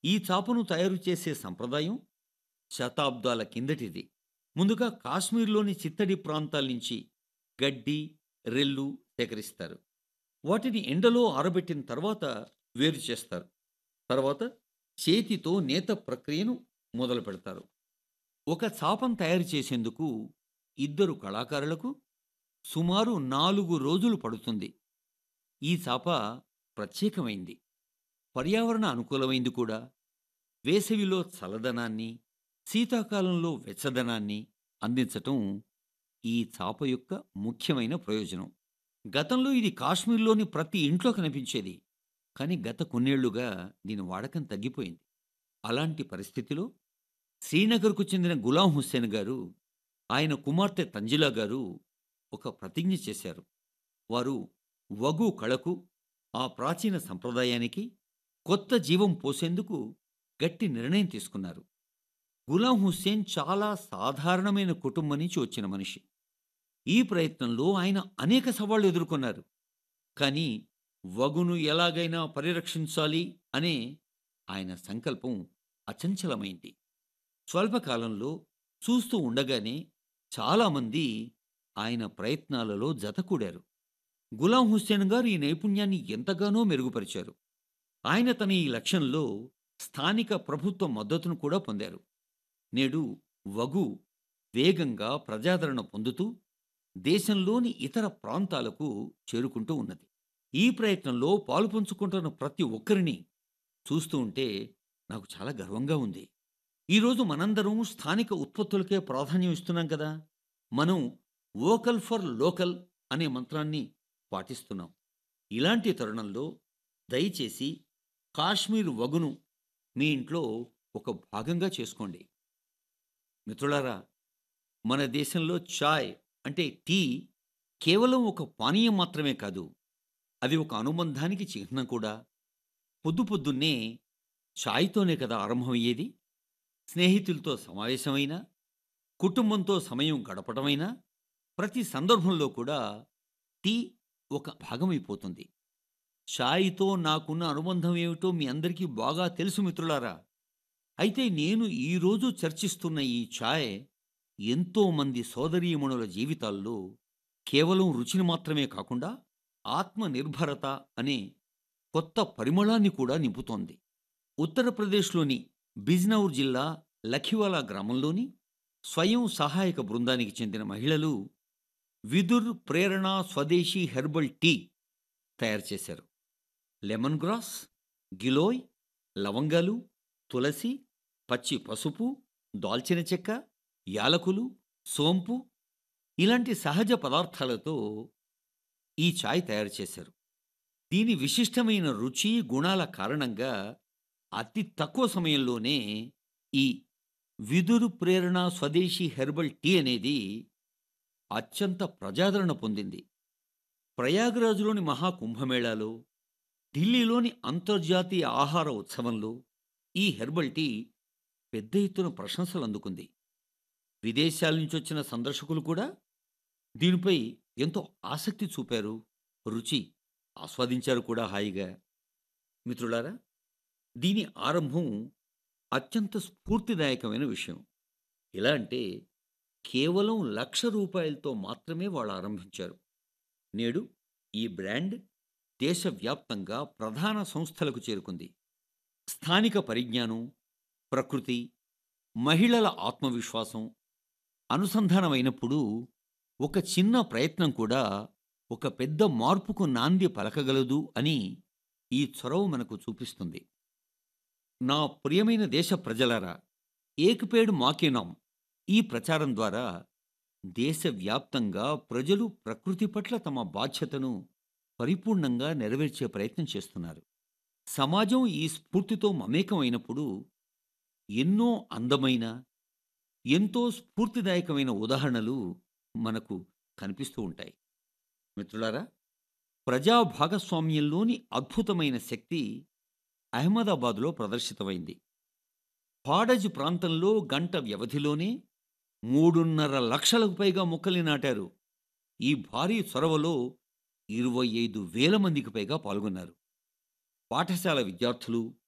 ఈ చాపను తయారు చేసే సంప్రదాయం శతాబ్దాల కిందటిది. ముందుగా కాశ్మీర్‌లోని చిత్తడి ప్రాంతాల నుంచి గడ్డి, రెల్లు సేకరిస్తారు. వాటిని ఎండలో ఆరబెట్టిన తర్వాత వేరు చేస్తారు. తర్వాత చేతితో నేత ప్రక్రియను మొదలుపెడతారు. ఒక చాపను తయారు చేసేందుకు ఇద్దరు కళాకారులకు సుమారు 4 రోజులు పడుతుంది. ఈ చాప ప్రత్యేకమైంది. పర్యావరణ అనుకూలమైంది కూడా. వేసవిలో చల్లదనాన్ని, శీతాకాలంలో వెచ్చదనాన్ని అందించటం ఈ చాప యొక్క ముఖ్యమైన ప్రయోజనం. గతంలో ఇది కాశ్మీర్‌లోని ప్రతి ఇంట్లో కనిపించేది. కానీ గత కొన్నేళ్లుగా దీని వాడకం తగ్గిపోయింది. అలాంటి పరిస్థితిలో శ్రీనగర్‌కు చెందిన గులాం హుస్సేన్ గారు, ఆయన కుమార్తె తంజిలా గారు ఒక ప్రతిజ్ఞ చేశారు. వారు వగు కళకు, ఆ ప్రాచీన సంప్రదాయానికి కొత్త జీవం పోసేందుకు గట్టి నిర్ణయం తీసుకున్నారు. గులాం హుస్సేన్ చాలా సాధారణమైన కుటుంబం నుంచి వచ్చిన మనిషి. ఈ ప్రయత్నంలో ఆయన అనేక సవాళ్లు ఎదుర్కొన్నారు. కానీ వగును ఎలాగైనా పరిరక్షించాలి అనే ఆయన సంకల్పం అచంచలమైంది. స్వల్పకాలంలో చూస్తూ ఉండగానే చాలామంది ఆయన ప్రయత్నాలలో జతకూడారు. గులాం హుస్సేన్ గారు ఈ నైపుణ్యాన్ని ఎంతగానో మెరుగుపరిచారు. ఆయన తన ఈ లక్ష్యంలో స్థానిక ప్రభుత్వ మద్దతును కూడా పొందారు. నేడు వగు వేగంగా ప్రజాదరణ పొందుతూ దేశంలోని ఇతర ప్రాంతాలకు చేరుకుంటూ ఉన్నది. ఈ ప్రయత్నంలో పాలుపంచుకుంటున్న ప్రతి ఒక్కరిని చూస్తూ ఉంటే నాకు చాలా గర్వంగా ఉంది. ఈరోజు మనందరం స్థానిక ఉత్పత్తులకే ప్రాధాన్యం ఇస్తున్నాం కదా. మనం వోకల్ ఫర్ లోకల్ అనే మంత్రాన్ని పాటిస్తున్నాం. ఇలాంటి తరుణంలో దయచేసి కాశ్మీర్ వగును మీ ఇంట్లో ఒక భాగంగా చేసుకోండి. మిత్రులారా, మన దేశంలో చాయ్ అంటే టీ కేవలం ఒక పానీయం మాత్రమే కాదు, అది ఒక అనుబంధానికి చిహ్నం కూడా. పొద్దు పొద్దున్నే చాయ్‌తోనే కదా ఆరంభమయ్యేది. స్నేహితులతో సమావేశమైనా, కుటుంబంతో సమయం గడపడమైనా, ప్రతి సందర్భంలో కూడా టీ ఒక భాగమైపోతుంది. చాయ్‌తో నాకున్న అనుబంధం ఏమిటో మీ అందరికీ బాగా తెలుసు మిత్రులారా. అయితే నేను ఈరోజు చర్చిస్తున్న ఈ ఛాయ్ ఎంతోమంది సోదరీమణుల జీవితాల్లో కేవలం రుచిని మాత్రమే కాకుండా ఆత్మనిర్భరత అనే కొత్త పరిమళాన్ని కూడా నింపుతోంది. ఉత్తరప్రదేశ్‌లోని బిజ్నౌర్ జిల్లా లఖివాలా గ్రామంలోని స్వయం సహాయక బృందానికి చెందిన మహిళలు విదుర్ ప్రేరణ స్వదేశీ హెర్బల్ టీ తయారు చేశారు. లెమన్ గ్రాస్, గిలోయ్, లవంగాలు, తులసి, పచ్చి పసుపు, దాల్చిన చెక్క, యాలకులు, సోంపు ఇలాంటి సహజ పదార్థాలతో ఈ చాయ్ తయారు చేశారు. దీని విశిష్టమైన రుచి, గుణాల కారణంగా అతి తక్కువ సమయంలోనే ఈ విదురు ప్రేరణ స్వదేశీ హెర్బల్ టీ అనేది అత్యంత ప్రజాదరణ పొందింది. ప్రయాగ్‌రాజ్‌లోని మహాకుంభమేళాలో, ఢిల్లీలోని అంతర్జాతీయ ఆహార ఉత్సవంలో ఈ హెర్బల్ టీ పెద్ద ఎత్తున ప్రశంసలు అందుకుంది. విదేశాల నుంచి వచ్చిన సందర్శకులు కూడా దీనిపై ఎంతో ఆసక్తి చూపారు. రుచి ఆస్వాదించారు కూడా హాయిగా. మిత్రులారా, దీని ఆరంభం అత్యంత స్ఫూర్తిదాయకమైన విషయం. ఎలా అంటే కేవలం రూ. 1,00,000 మాత్రమే వాళ్ళు ఆరంభించారు. నేడు ఈ బ్రాండ్ దేశవ్యాప్తంగా ప్రధాన సంస్థలకు చేరుకుంది. స్థానిక పరిజ్ఞానం, ప్రకృతి, మహిళల ఆత్మవిశ్వాసం అనుసంధానమైనప్పుడు ఒక చిన్న ప్రయత్నం కూడా ఒక పెద్ద మార్పుకు నాంది పలకగలదు అని ఈ చొరవ మనకు చూపిస్తుంది. నా ప్రియమైన దేశ ప్రజలారా, ఏక్ పేడ్ మాకే నామ్ ఈ ప్రచారం ద్వారా దేశవ్యాప్తంగా ప్రజలు ప్రకృతి పట్ల తమ బాధ్యతను పరిపూర్ణంగా నెరవేర్చే ప్రయత్నం చేస్తున్నారు. సమాజం ఈ స్ఫూర్తితో మమేకం అయినప్పుడు ఎన్నో అందమైన, ఎంతో స్ఫూర్తిదాయకమైన ఉదాహరణలు మనకు కనిపిస్తూ ఉంటాయి. మిత్రులారా, ప్రజా భాగస్వామ్యంలోని అద్భుతమైన శక్తి అహ్మదాబాద్‌లో ప్రదర్శితమైంది. ఫాడజ్ ప్రాంతంలో గంట వ్యవధిలోనే 3.5 లక్షలకు పైగా మొక్కల్ని నాటారు. ఈ భారీ చొరవలో 25,000 మందికి పైగా పాల్గొన్నారు. పాఠశాల విద్యార్థులు,